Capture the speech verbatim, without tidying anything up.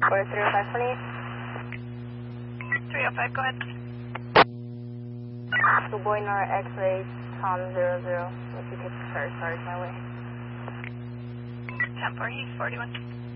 Or three oh five twenty-eight. three oh five, go ahead. Schoolboy Nora X-ray, Tom zero zero. If you could start, sorry, my way. ten four, he's forty-one.